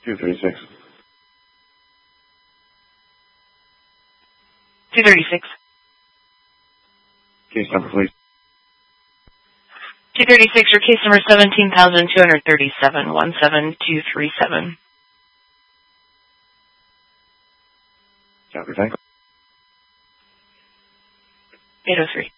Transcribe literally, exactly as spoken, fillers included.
two thirty-six. two thirty-six. Case number, please. two thirty-six, your case number seventeen thousand two hundred thirty-seven, one seven two three seven. Copy, thanks. eight oh three.